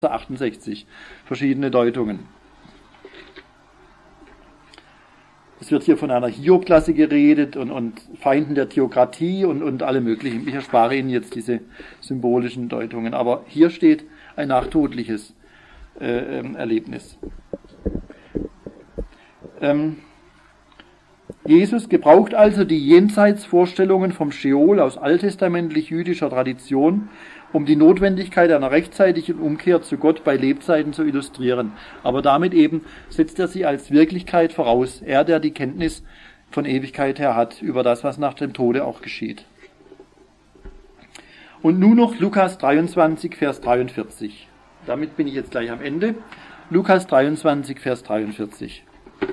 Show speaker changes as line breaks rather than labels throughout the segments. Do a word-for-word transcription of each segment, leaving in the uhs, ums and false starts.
achtundsechzig. Verschiedene Deutungen. Es wird hier von einer Hiob-Klasse geredet und, und Feinden der Theokratie und, und alle möglichen. Ich erspare Ihnen jetzt diese symbolischen Deutungen. Aber hier steht ein nachtodliches äh, ähm, Erlebnis. Ähm, Jesus gebraucht also die Jenseitsvorstellungen vom Scheol aus alttestamentlich-jüdischer Tradition, um die Notwendigkeit einer rechtzeitigen Umkehr zu Gott bei Lebzeiten zu illustrieren. Aber damit eben setzt er sie als Wirklichkeit voraus. Er, der die Kenntnis von Ewigkeit her hat, über das, was nach dem Tode auch geschieht. Und nun noch Lukas dreiundzwanzig, Vers dreiundvierzig. Damit bin ich jetzt gleich am Ende. Lukas dreiundzwanzig, Vers dreiundvierzig.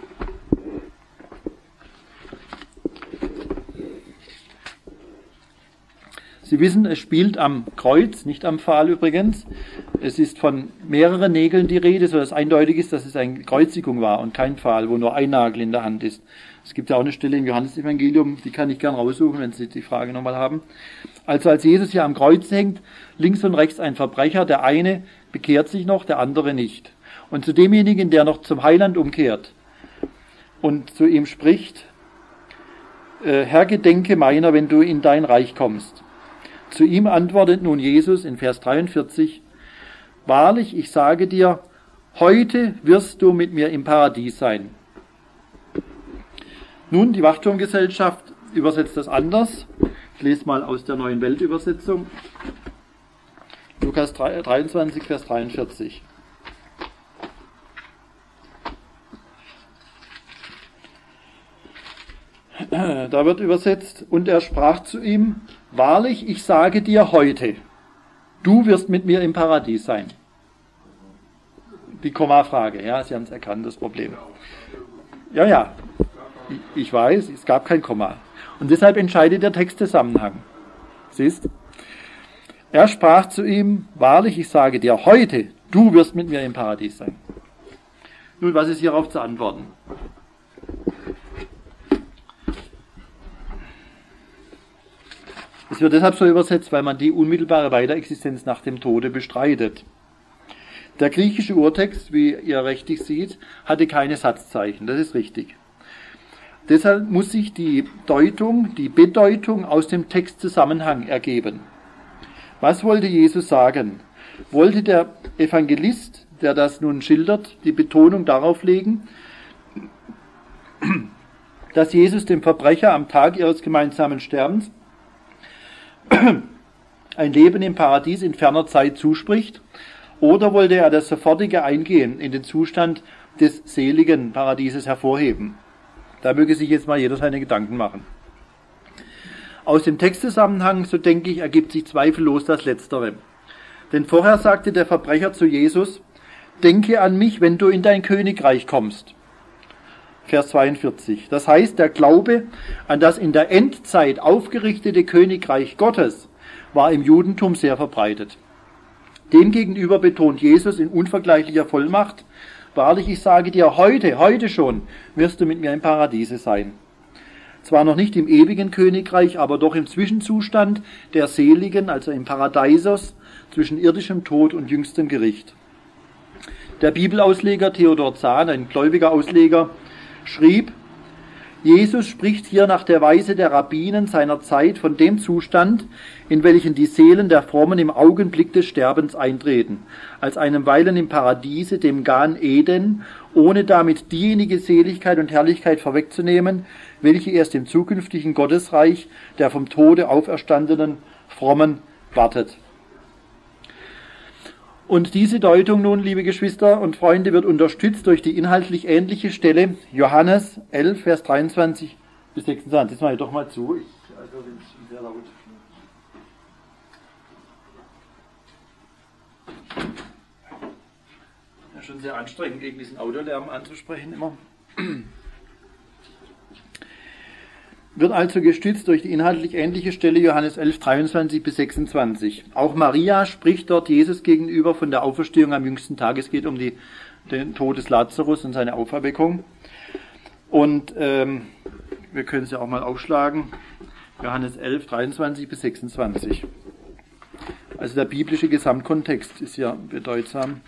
Sie wissen, es spielt am Kreuz, nicht am Pfahl übrigens. Es ist von mehreren Nägeln die Rede, sodass eindeutig ist, dass es eine Kreuzigung war und kein Pfahl, wo nur ein Nagel in der Hand ist. Es gibt ja auch eine Stelle im Johannesevangelium, die kann ich gern raussuchen, wenn Sie die Frage nochmal haben. Also als Jesus hier am Kreuz hängt, links und rechts ein Verbrecher, der eine bekehrt sich noch, der andere nicht. Und zu demjenigen, der noch zum Heiland umkehrt und zu ihm spricht, Herr, gedenke meiner, wenn du in dein Reich kommst. Zu ihm antwortet nun Jesus in Vers dreiundvierzig, wahrlich, ich sage dir, heute wirst du mit mir im Paradies sein. Nun, die Wachturmgesellschaft übersetzt das anders. Ich lese mal aus der Neuen Weltübersetzung. Lukas dreiundzwanzig, Vers dreiundvierzig. Da wird übersetzt, und er sprach zu ihm, wahrlich, ich sage dir heute, du wirst mit mir im Paradies sein. Die Komma-Frage, ja, Sie haben es erkannt, das Problem. Ja, ja, ich weiß, es gab kein Komma. Und deshalb entscheidet der Textzusammenhang. Siehst? Er sprach zu ihm, wahrlich, ich sage dir heute, du wirst mit mir im Paradies sein. Nun, was ist hierauf zu antworten? Es wird deshalb so übersetzt, weil man die unmittelbare Weiterexistenz nach dem Tode bestreitet. Der griechische Urtext, wie ihr richtig seht, hatte keine Satzzeichen, das ist richtig. Deshalb muss sich die Deutung, die Bedeutung aus dem Textzusammenhang ergeben. Was wollte Jesus sagen? Wollte der Evangelist, der das nun schildert, die Betonung darauf legen, dass Jesus dem Verbrecher am Tag ihres gemeinsamen Sterbens ein Leben im Paradies in ferner Zeit zuspricht, oder wollte er das sofortige Eingehen in den Zustand des seligen Paradieses hervorheben? Da möge sich jetzt mal jeder seine Gedanken machen. Aus dem Textzusammenhang, so denke ich, ergibt sich zweifellos das Letztere. Denn vorher sagte der Verbrecher zu Jesus, denke an mich, wenn du in dein Königreich kommst. Vers zweiundvierzig. Das heißt, der Glaube an das in der Endzeit aufgerichtete Königreich Gottes war im Judentum sehr verbreitet. Demgegenüber betont Jesus in unvergleichlicher Vollmacht, wahrlich, ich sage dir, heute, heute schon, wirst du mit mir im Paradiese sein. Zwar noch nicht im ewigen Königreich, aber doch im Zwischenzustand der Seligen, also im Paradeisos, zwischen irdischem Tod und jüngstem Gericht. Der Bibelausleger Theodor Zahn, ein gläubiger Ausleger, schrieb, Jesus spricht hier nach der Weise der Rabbinen seiner Zeit von dem Zustand, in welchen die Seelen der Frommen im Augenblick des Sterbens eintreten, als einem Weilen im Paradiese, dem Gan Eden, ohne damit diejenige Seligkeit und Herrlichkeit vorwegzunehmen, welche erst im zukünftigen Gottesreich der vom Tode auferstandenen Frommen wartet. Und diese Deutung nun, liebe Geschwister und Freunde, wird unterstützt durch die inhaltlich ähnliche Stelle, Johannes elf, Vers dreiundzwanzig bis sechsundzwanzig. Das mache ich doch mal zu. Ich, also, das ist sehr laut. Ja, schon sehr anstrengend, gegen diesen Autolärm anzusprechen immer. Wird also gestützt durch die inhaltlich ähnliche Stelle Johannes elf, dreiundzwanzig bis sechsundzwanzig. Auch Maria spricht dort Jesus gegenüber von der Auferstehung am jüngsten Tag. Es geht um die, den Tod des Lazarus und seine Auferweckung. Und ähm, wir können es ja auch mal aufschlagen. Johannes elf, dreiundzwanzig bis sechsundzwanzig. Also der biblische Gesamtkontext ist ja bedeutsam.